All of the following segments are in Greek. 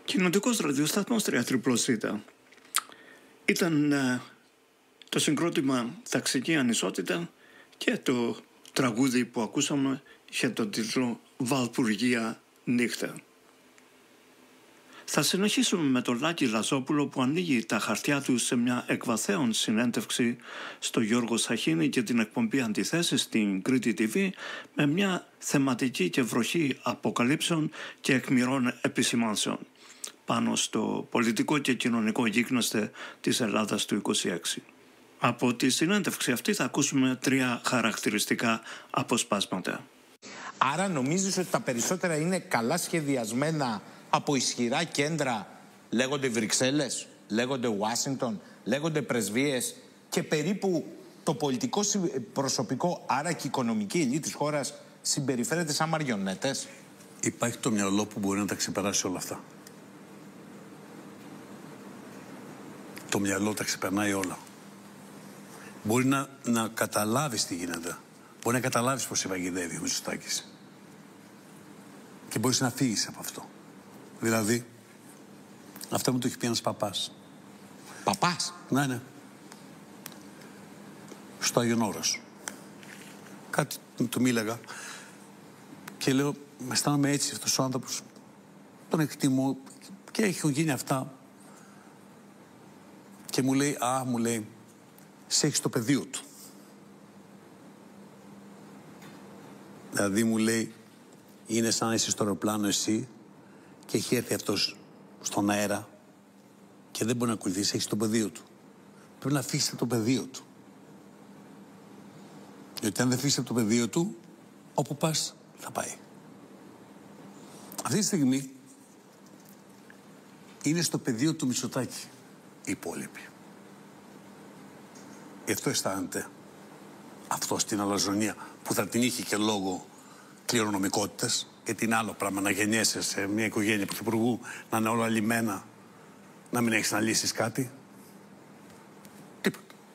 Κοινοτικός ραδιοσταθμός 3ZZZ. Ήταν το συγκρότημα Ταξική Ανισότητα και το τραγούδι που ακούσαμε είχε τον τίτλο «Βαλπουργία νύχτα». Θα συνεχίσουμε με τον Λάκη Λαζόπουλο που ανοίγει τα χαρτιά του σε μια εκβαθέων συνέντευξη στο Γιώργο Σαχίνη και την εκπομπή Αντιθέσεις στην Κρήτη TV με μια θεματική και βροχή αποκαλύψεων και εκμηρών επισημάνσεων πάνω στο πολιτικό και κοινωνικό γίγνεσθε της Ελλάδας του 26. Από τη συνέντευξη αυτή θα ακούσουμε 3 χαρακτηριστικά αποσπάσματα. Άρα νομίζεις ότι τα περισσότερα είναι καλά σχεδιασμένα από ισχυρά κέντρα, λέγονται Βρυξέλλες, λέγονται Ουάσιγκτον, λέγονται πρεσβείες και περίπου το πολιτικό προσωπικό, άρα και η οικονομική ελίτ της χώρας συμπεριφέρεται σαν μαριονέτες? Υπάρχει το μυαλό που μπορεί να τα ξεπεράσει όλα αυτά. Το μυαλό τα ξεπερνάει όλα. Μπορεί να καταλάβεις τι γίνεται. Μπορεί να καταλάβεις πώς επαγγελεύει ο Μητσοτάκης. Και μπορείς να φύγεις από αυτό. Δηλαδή, αυτό μου το έχει πει ένας παπάς. Παπάς? Ναι. Στο Άγιον Όρος. Κάτι του μίλαγα και λέω, με αισθάνομαι έτσι αυτός ο άνθρωπος. Τον εκτιμώ και έχουν γίνει αυτά. Και μου λέει, σε έχει στο πεδίο του. Δηλαδή μου λέει, είναι σαν να είσαι στο αεροπλάνο εσύ και έχει έρθει αυτός στον αέρα και δεν μπορεί να ακολουθήσει, έχει το πεδίο του. Πρέπει να αφήσει το πεδίο του. Γιατί αν δεν αφήσει το πεδίο του, όπου πας θα πάει. Αυτή τη στιγμή είναι στο πεδίο του Μητσοτάκη οι υπόλοιποι. Γι' αυτό αισθάνεται αυτό στην αλαζονία που θα την είχε και λόγω κληρονομικότητας, γιατί είναι άλλο πράγμα να γεννιέσαι σε μια οικογένεια πρωθυπουργού, να είναι όλα λιμένα, να μην έχεις να λύσεις κάτι. Τίποτα.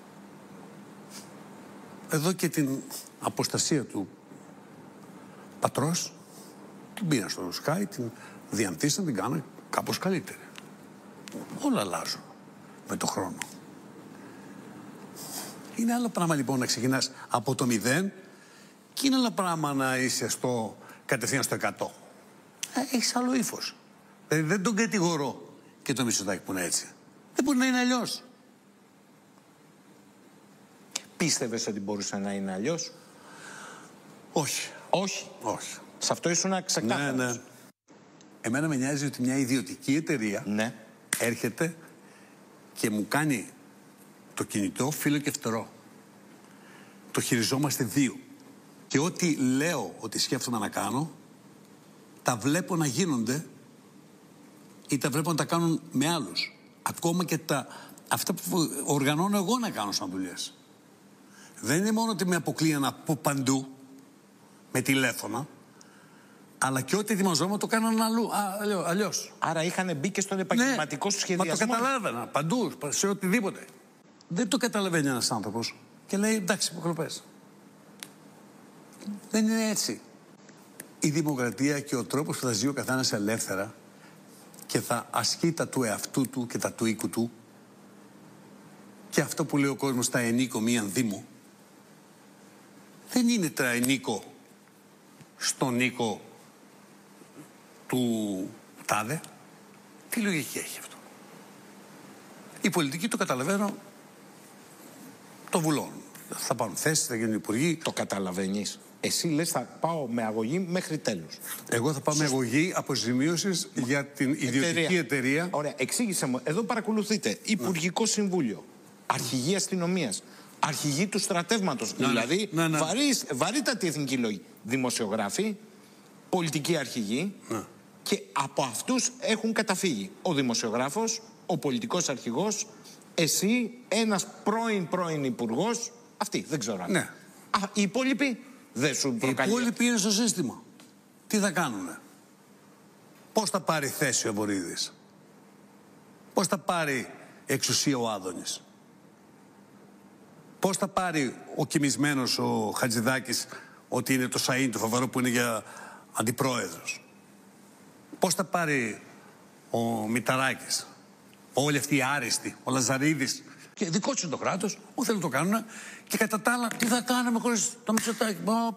Εδώ και την αποστασία του πατρός την πήραν στο Sky, την διαντήσαν, την κάναν κάπως καλύτερη. Όλα αλλάζουν με το χρόνο. Είναι άλλο πράγμα λοιπόν να ξεκινάς από το 0 και είναι άλλο πράγμα να είσαι κατευθείαν στο 100. Έχεις άλλο ύφος. Δηλαδή δεν τον κατηγορώ και το Μητσοτάκη που είναι έτσι. Δεν μπορεί να είναι αλλιώς. Πίστευες ότι μπορούσε να είναι αλλιώς? Όχι. Όχι. Σε αυτό ήσουν ξεκάθαρος. Ναι. Εμένα με νοιάζει ότι μια ιδιωτική εταιρεία έρχεται και μου κάνει το κινητό φίλο και φτερό. Το χειριζόμαστε 2. Και ό,τι λέω ότι σκέφτομαι να κάνω, τα βλέπω να γίνονται ή τα βλέπω να τα κάνουν με άλλους. Ακόμα και αυτά που οργανώνω εγώ να κάνω σαν δουλειές. Δεν είναι μόνο ότι με αποκλείαν από παντού, με τηλέφωνα, αλλά και ό,τι ετοιμαζόμουν το κάνανε αλλιώς. Άρα είχαν μπει και στον επαγγελματικό σου σχεδιασμό. Μα το καταλάβαινα παντού, σε οτιδήποτε. Δεν το καταλαβαίνει ένας άνθρωπος και λέει εντάξει, υποκλοπές. Δεν είναι έτσι. Η δημοκρατία και ο τρόπος που θα ζει ο καθένας ελεύθερα και θα ασκεί τα του εαυτού του και τα του οίκου του και αυτό που λέει ο κόσμος τα ενίκω μίαν δήμου, δεν είναι τα ενίκω στον οίκο του τάδε. Τι λογική έχει αυτό? Η πολιτική, το καταλαβαίνω, το βουλώνουν. Θα πάρουν θέσεις, θα γίνουν υπουργοί. Το καταλαβαίνεις? Εσύ λες θα πάω με αγωγή μέχρι τέλους. Εγώ θα πάω με αγωγή αποζημίωσης για την ιδιωτική εταιρεία. Ωραία, εξήγησε μου. Εδώ παρακολουθείτε Υπουργικό Συμβούλιο, Αρχηγοί Αστυνομίας, Αρχηγοί του Στρατεύματος. Δηλαδή βαρύτατη εθνική λόγη. Δημοσιογράφοι, πολιτικοί αρχηγοί και από αυτούς έχουν καταφύγει ο δημοσιογράφος, ο πολιτικός αρχηγός, εσύ, ένας πρώην υπουργός, αυτοί, δεν ξέρω. Ναι. Οι υπόλοιποι δεν σου προκαλεί? Οι υπόλοιποι είναι στο σύστημα. Τι θα κάνουνε? Πώς θα πάρει θέση ο Βορίδης? Πώς θα πάρει εξουσία ο Άδωνης? Πώς θα πάρει ο κοιμισμένος ο Χατζηδάκης ότι είναι το Σαΐν του φοβερό που είναι για αντιπρόεδρος? Πώς θα πάρει ο Μηταράκης, όλοι αυτοί οι άριστοι, ο Λαζαρίδης. Και δικό τους είναι το κράτος, που θέλουν να το κάνουν. Και κατά τα άλλα, τι θα κάνουμε χωρίς το Μητσοτάκη.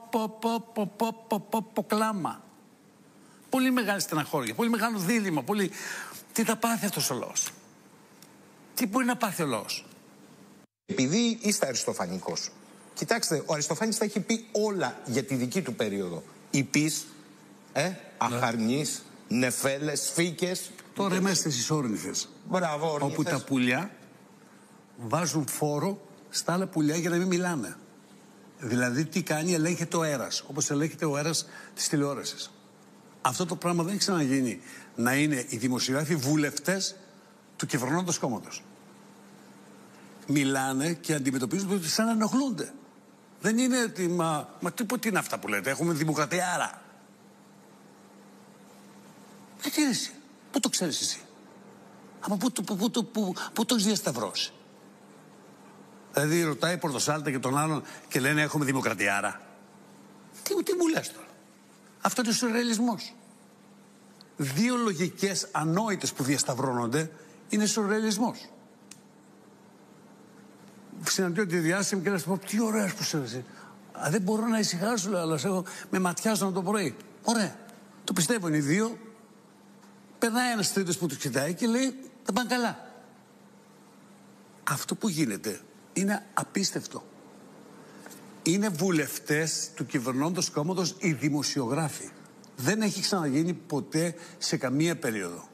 Κλάμα. Πολύ μεγάλη στεναχώρια, πολύ μεγάλο δίλημμα. Πολύ... Τι θα πάθει αυτός ο λαός. Τι μπορεί να πάθει ο λαός. Επειδή είστε αριστοφανικός, κοιτάξτε, ο Αριστοφάνης θα έχει πει όλα για τη δική του περίοδο. Υπείς, αχαρνείς, νεφέλες, φύκες. Τώρα είμαστε στις όρνηθες. Μπράβο, όρνηθες. Όπου τα πουλιά βάζουν φόρο στα άλλα πουλιά για να μην μιλάνε. Δηλαδή τι κάνει, ελέγχεται ο αέρας, όπως ελέγχεται ο αέρας της τηλεόρασης. Αυτό το πράγμα δεν έχει ξαναγίνει, να είναι οι δημοσιογράφοι βουλευτές του κυβερνώντος κόμματος. Μιλάνε και αντιμετωπίζουν σαν να ενοχλούνται. Δεν είναι ότι, μα τι είναι αυτά που λέτε, έχουμε δημοκρατία άρα. Τι είναι εσύ, πού το ξέρεις εσύ, από πού το έχεις διασταυρώσει. Δηλαδή ρωτάει Πορτοσάλτα και τον άλλον και λένε έχουμε δημοκρατία άρα. Τι μου λες τώρα. Αυτό είναι σουρεαλισμός. Δύο λογικές ανόητες που διασταυρώνονται είναι σουρεαλισμός. Συναντώ τη διάσημη και λέω τι ωραίος που είσαι. Δεν μπορώ να ησυχάσω, αλλά εγώ με ματιάζω το πρωί. Ωραία. Το πιστεύω, είναι οι δύο. Περνάει ένας τρίτος που του κοιτάει και λέει θα πάνε καλά. Αυτό που γίνεται είναι απίστευτο. Είναι βουλευτές του κυβερνώντος κόμματος οι δημοσιογράφοι. Δεν έχει ξαναγίνει ποτέ σε καμία περίοδο.